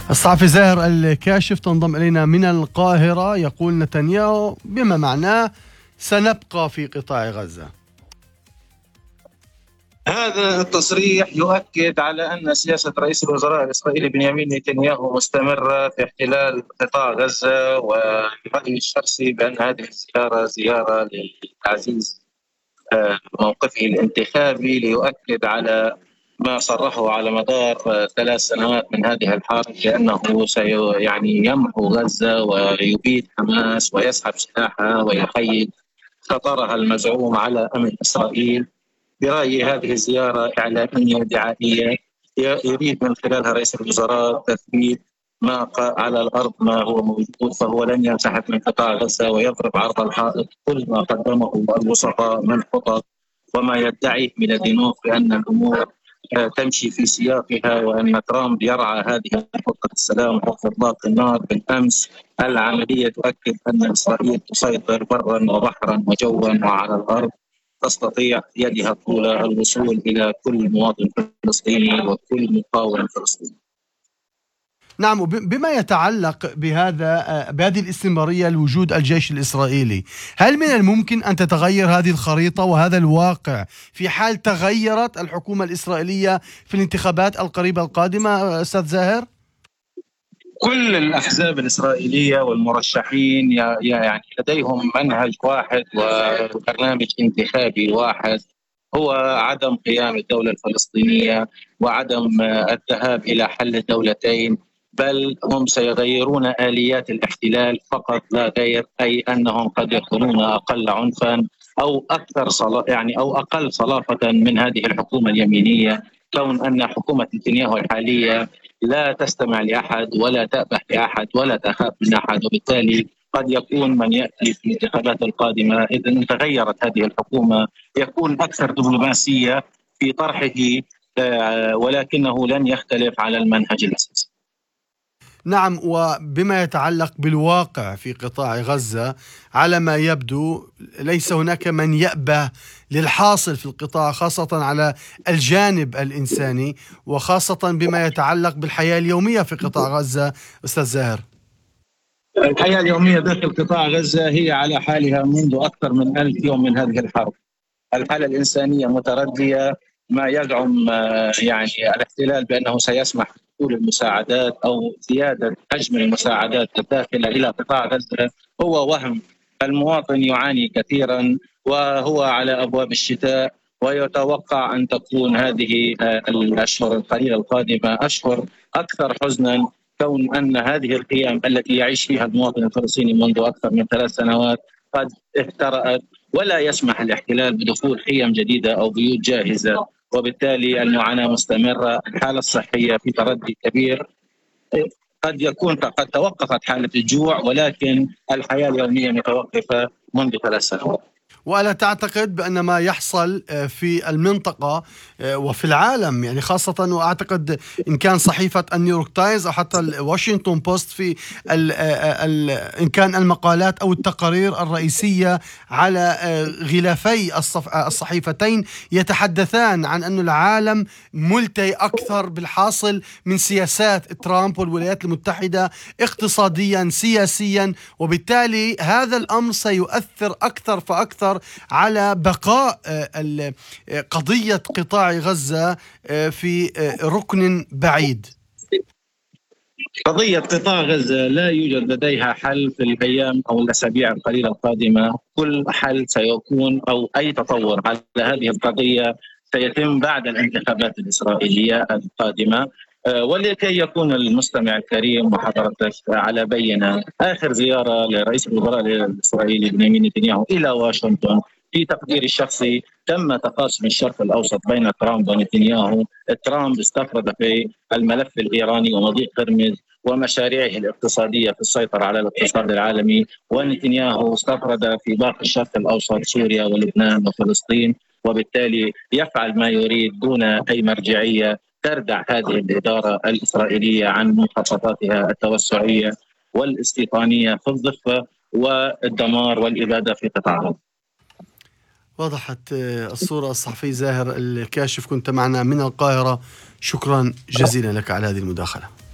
الصحفي زاهر الكاشف تنضم إلينا من القاهرة. يقول نتنياهو بما معناه سنبقى في قطاع غزة. هذا التصريح يؤكد على أن سياسة رئيس الوزراء الإسرائيلي بنيامين نتنياهو مستمرة في احتلال قطاع غزة، ورأيي الشخصي بأن هذه الزيارة زيارة لتعزيز موقفه الانتخابي، ليؤكد على ما صرحه على مدار 3 سنوات من هذه الحرب بأنه يمحو غزة ويبيد حماس ويسحب سلاحها ويحيد خطرها المزعوم على أمن إسرائيل. برأيي هذه الزيارة إعلامية دعائية يريد من خلالها رئيس الوزراء تثبيت ما على الأرض ما هو موجود، فهو لن ينسحب من قطاع غزة ويضرب عرض الحائط كل ما قدمه الوسطاء من خطط وما يدعيه ميلادينوف بأن الأمور تمشي في سياقها، وأن ترامب يرعى هذه خطة السلام وخطة إطلاق النار. بالأمس العملية تؤكد أن إسرائيل تسيطر برا وبحرا وجوا وعلى الأرض، تستطيع يدها طول الوصول إلى كل مواطن فلسطيني وكل مقاوم فلسطيني. نعم، بما يتعلق بهذه الاستمرارية لوجود الجيش الإسرائيلي، هل من الممكن أن تتغير هذه الخريطة وهذا الواقع في حال تغيرت الحكومة الإسرائيلية في الانتخابات القريبة القادمة أستاذ زاهر؟ كل الأحزاب الإسرائيلية والمرشحين يعني لديهم منهج واحد وبرنامج انتخابي واحد، هو عدم قيام الدولة الفلسطينية وعدم الذهاب إلى حل الدولتين، بل هم سيغيرون آليات الاحتلال فقط لا غير، أي أنهم قد يكونون أقل عنفا أو أكثر أو أقل صلافة من هذه الحكومة اليمينية، كون أن حكومة نتنياهو الحالية لا تستمع لأحد ولا تأبه لأحد ولا تخاف من أحد، وبالتالي قد يكون من يأتي في الانتخابات القادمة إذا تغيرت هذه الحكومة يكون أكثر دبلوماسية في طرحه، ولكنه لن يختلف على المنهج الأساسي. نعم، وبما يتعلق بالواقع في قطاع غزة على ما يبدو ليس هناك من يأبه للحاصل في القطاع، خاصة على الجانب الإنساني وخاصة بما يتعلق بالحياة اليومية في قطاع غزة. أستاذ زاهر، الحياة اليومية داخل قطاع غزة هي على حالها منذ أكثر من 1000 يوم من هذه الحرب. الحالة الإنسانية متردية، ما يزعم الاحتلال بأنه سيسمح بدخول المساعدات أو زيادة حجم المساعدات الداخلة إلى قطاع غزة هو وهم. المواطن يعاني كثيرا وهو على أبواب الشتاء، ويتوقع أن تكون هذه الأشهر القليلة القادمة أشهر أكثر حزنا، كون أن هذه القيم التي يعيش فيها المواطن الفلسطيني منذ أكثر من 3 سنوات قد اهترأت، ولا يسمح الاحتلال بدخول خيم جديدة أو بيوت جاهزة، وبالتالي المعاناة مستمرة. الحالة الصحية في تردي كبير، قد توقفت حالة الجوع، ولكن الحياة اليومية متوقفة منذ 3 سنوات. وألا تعتقد بأن ما يحصل في المنطقة وفي العالم، يعني خاصة وأعتقد إن كان صحيفة النيويورك تايمز أو حتى الواشنطن بوست في إن كان المقالات أو التقارير الرئيسية على غلافي الصحيفتين يتحدثان عن أن العالم ملتهي أكثر بالحاصل من سياسات ترامب والولايات المتحدة اقتصاديا سياسيا، وبالتالي هذا الأمر سيؤثر أكثر فأكثر على بقاء قضية قطاع غزة في ركن بعيد. قضية قطاع غزة لا يوجد لديها حل في الأيام أو الأسابيع القليلة القادمة. كل حل سيكون أو أي تطور على هذه القضية سيتم بعد الانتخابات الإسرائيلية القادمة. ولكي يكون المستمع الكريم وحضرتك على بينة، آخر زيارة لرئيس الوزراء الإسرائيلي بنيامين نتنياهو إلى واشنطن في تقديري الشخصي تم تقاسم الشرق الأوسط بين ترامب ونتنياهو. ترامب استفرد في الملف الإيراني ومضيق هرمز ومشاريعه الاقتصادية في السيطرة على الاقتصاد العالمي، ونتنياهو استفرد في باقي الشرق الأوسط سوريا ولبنان وفلسطين، وبالتالي يفعل ما يريد دون أي مرجعية تردع هذه الإدارة الإسرائيلية عن مخططاتها التوسعية والاستيطانية في الضفة والدمار والإبادة في قطاع غزة. وضحت الصورة. الصحفي زاهر الكاشف كنت معنا من القاهرة، شكرا جزيلا لك على هذه المداخلة.